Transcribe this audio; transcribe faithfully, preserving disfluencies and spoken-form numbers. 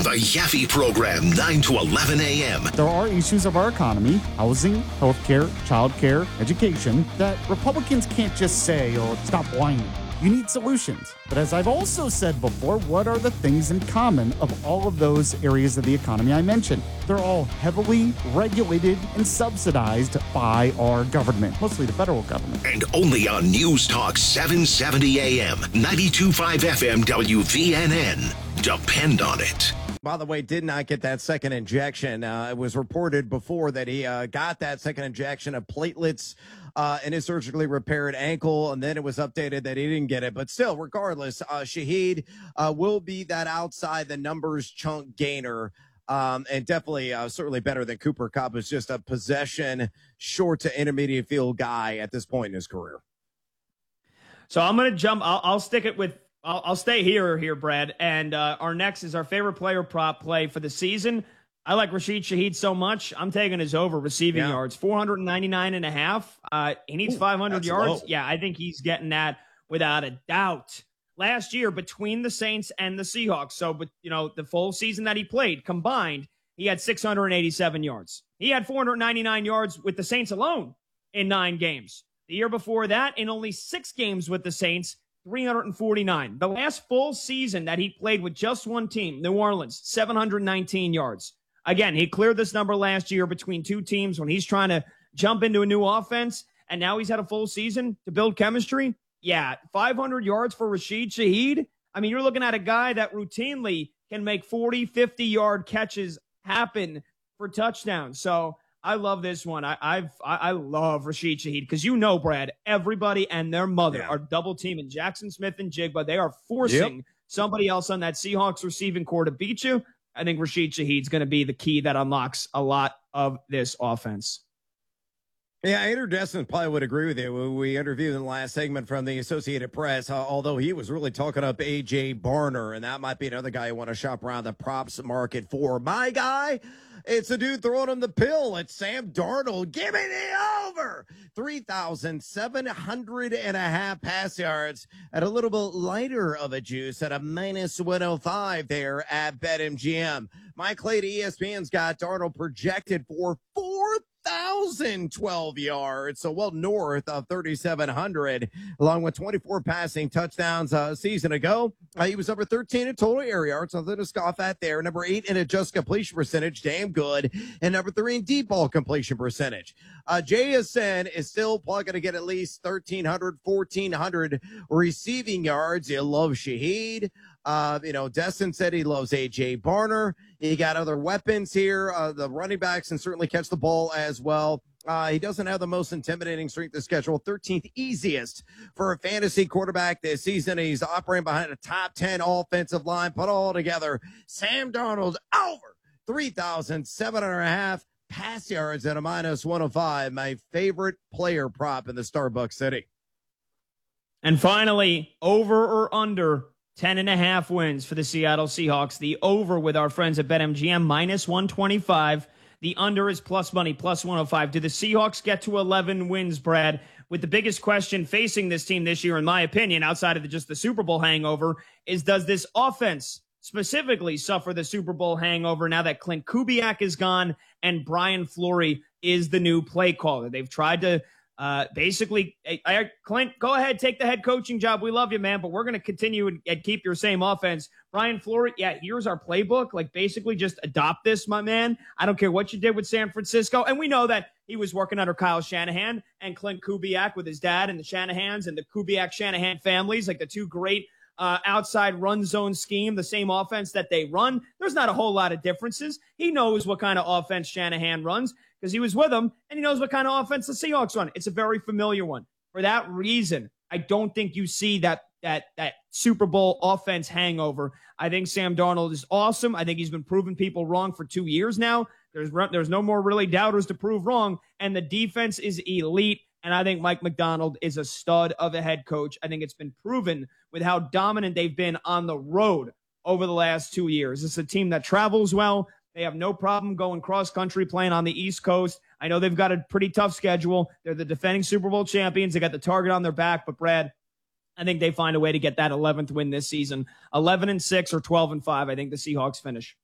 The Yaffe Program, nine to eleven a.m. There are issues of our economy, housing, healthcare, childcare, education, that Republicans can't just say, oh, stop whining. You need solutions. But as I've also said before, what are the things in common of all of those areas of the economy I mentioned? They're all heavily regulated and subsidized by our government, mostly the federal government. And only on News Talk seven seventy a.m., ninety-two point five F M W V N N. Depend on it. By the way, did not get that second injection. Uh, it was reported before that he uh, got that second injection of platelets uh, in his surgically repaired ankle, and then it was updated that he didn't get it. But still, regardless, uh, Shaheed uh, will be that outside the numbers chunk gainer, um, and definitely uh, certainly better than Cooper Kupp, who's just a possession short to intermediate field guy at this point in his career. So I'm going to jump. I'll, I'll stick it with I'll, I'll stay here, here, Brad. And uh, our next is our favorite player prop play for the season. I like Rashid Shaheed so much. I'm taking his over receiving yeah. yards, four ninety-nine and a half. Uh, he needs Ooh, five hundred yards. Low. Yeah, I think he's getting that without a doubt. Last year, between the Saints and the Seahawks, so but you know the full season that he played combined, he had six hundred eighty-seven yards. He had four hundred ninety-nine yards with the Saints alone in nine games. The year before that, in only six games with the Saints, three hundred forty-nine. The last full season that he played with just one team, New Orleans, seven hundred nineteen yards. Again, he cleared this number last year between two teams when he's trying to jump into a new offense, and now he's had a full season to build chemistry. Yeah, five hundred yards for Rashid Shaheed. I mean, you're looking at a guy that routinely can make forty, fifty-yard catches happen for touchdowns. So I love this one. I, I've I, I love Rashid Shaheed because you know, Brad, everybody and their mother yeah. are double teaming Jackson Smith and Jigba. They are forcing yep. somebody else on that Seahawks receiving core to beat you. I think Rashid Shaheed's going to be the key that unlocks a lot of this offense. Yeah, Andrew Destin probably would agree with you. We interviewed in the last segment from the Associated Press, uh, although he was really talking up A J Barner, and that might be another guy you want to shop around the props market for. My guy, it's a dude throwing him the pill. It's Sam Darnold. Give me the over. three thousand seven hundred and a half pass yards at a little bit lighter of a juice at a minus one oh five there at BetMGM. Mike Clay to E S P N's got Darnold projected for four thousand twelve yards, so well north of thirty-seven hundred, along with twenty-four passing touchdowns uh, a season ago. Uh, he was number thirteen in total air yards, nothing to scoff at there. Number eight in adjusted completion percentage, damn good. And number three in deep ball completion percentage. Uh, J S N is still probably going to get at least thirteen hundred, fourteen hundred receiving yards. You love Shaheed. Uh, you know, Destin said he loves A J Barner. He got other weapons here. Uh, the running backs can certainly catch the ball as well. Uh, he doesn't have the most intimidating strength of schedule, thirteenth easiest for a fantasy quarterback this season. He's operating behind a top ten offensive line. Put all together, Sam Darnold over three thousand seven hundred and a half pass yards at a minus one oh five. My favorite player prop in the Starbucks City. And finally, over or under ten and a half wins for the Seattle Seahawks. The over with our friends at BetMGM, minus one twenty-five. The under is plus money, plus one oh five. Do the Seahawks get to eleven wins, Brad? With the biggest question facing this team this year, in my opinion, outside of the, just the Super Bowl hangover, is does this offense specifically suffer the Super Bowl hangover now that Clint Kubiak is gone and Brian Fleury is the new play caller? They've tried to Uh, basically, I, I, Clint, go ahead, take the head coaching job. We love you, man, but we're going to continue and, and keep your same offense. Brian Fleury, yeah, here's our playbook. Like, basically just adopt this, my man. I don't care what you did with San Francisco. And we know that he was working under Kyle Shanahan and Clint Kubiak with his dad and the Shanahans and the Kubiak-Shanahan families, like the two great uh, outside run zone scheme, the same offense that they run. There's not a whole lot of differences. He knows what kind of offense Shanahan runs because he was with him, and he knows what kind of offense the Seahawks run. It's a very familiar one. For that reason, I don't think you see that that that Super Bowl offense hangover. I think Sam Darnold is awesome. I think he's been proving people wrong for two years now. There's there's no more really doubters to prove wrong, and the defense is elite. And I think Mike Macdonald is a stud of a head coach. I think it's been proven with how dominant they've been on the road over the last two years. It's a team that travels well. They have no problem going cross-country playing on the East Coast. I know they've got a pretty tough schedule. They're the defending Super Bowl champions. They got the target on their back. But, Brad, I think they find a way to get that eleventh win this season. eleven and six or twelve and five, I think the Seahawks finish.